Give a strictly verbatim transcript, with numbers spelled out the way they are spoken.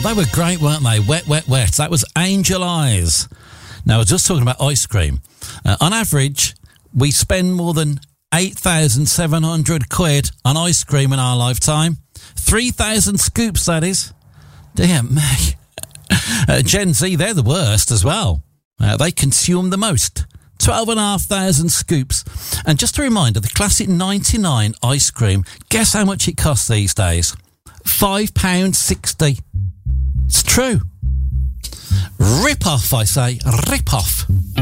they were great, weren't they? Wet, wet, wet. That was Angel Eyes. Now, I was just talking about ice cream. Uh, on average, we spend more than eight thousand seven hundred quid on ice cream in our lifetime. three thousand scoops, that is. Dear me. Uh, Gen Z, they're the worst as well. Uh, they consume the most. twelve and a half thousand scoops. And just a reminder, the classic ninety-nine ice cream, guess how much it costs these days? five pounds sixty. It's true. Rip off, I say. Rip off.